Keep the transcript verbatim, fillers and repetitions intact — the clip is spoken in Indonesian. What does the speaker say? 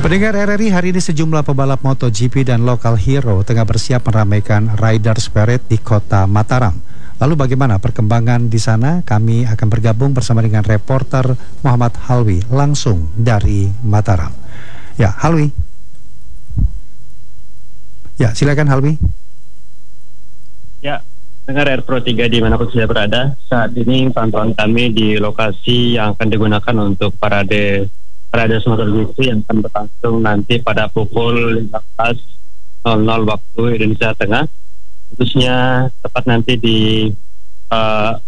Pendengar R R I, hari ini sejumlah pebalap MotoGP dan local hero tengah bersiap meramaikan Riders Parade di kota Mataram. Lalu bagaimana perkembangan di sana? Kami akan bergabung bersama dengan reporter Muhammad Halwi langsung dari Mataram. Ya, Halwi. Ya, silakan Halwi. Ya, dengar R Pro tiga dimanapun saya berada. Saat ini pantauan kami di lokasi yang akan digunakan untuk parade parade MotoGP yang akan berlangsung nanti pada pukul lima belas waktu Indonesia Tengah, khususnya tepat nanti di uh,